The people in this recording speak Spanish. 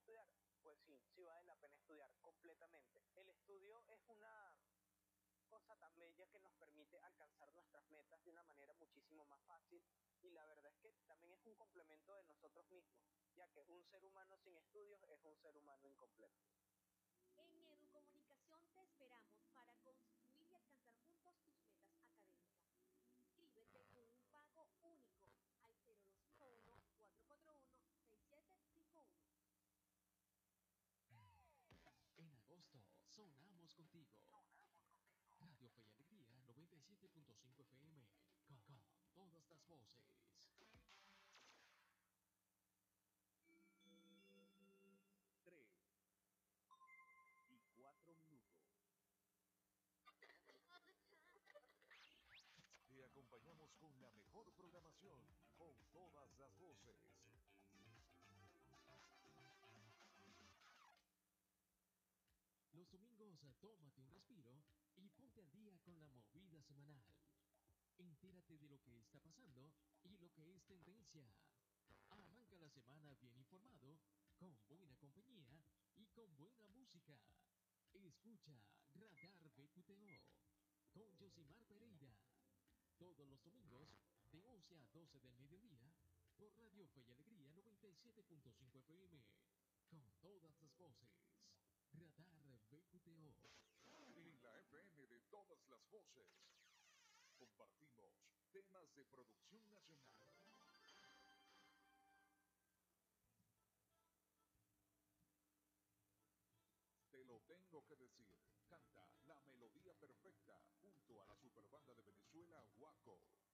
estudiar? Pues sí, sí vale la pena estudiar completamente. El estudio es una cosa tan bella que nos permite alcanzar nuestras metas de una manera muchísimo más fácil, y la verdad es que también es un complemento de nosotros mismos, ya que un ser humano sin estudios es un ser humano incompleto. En Educomunicación te esperamos para construir y alcanzar juntos tus metas académicas. Inscríbete con un pago único al 0251-441-6751. En agosto sonamos contigo. Radio Fe y Alegría 97.5 FM con todas las voces. 3:04. Te acompañamos con la mejor programación, con todas las voces. Los domingos tómate un respiro y ponte al día con la movida semanal. Entérate de lo que está pasando y lo que es tendencia. Arranca la semana bien informado, con buena compañía y con buena música. Escucha Radar BQTO con Josimar Pereira. Todos los domingos de 11 a 12 del mediodía por Radio Fe y Alegría 97.5 FM. Con todas las voces. Radar BQTO. En la FM de todas las voces, compartimos temas de producción nacional. Te lo tengo que decir. Canta La Melodía Perfecta junto a la superbanda de Venezuela, Guaco.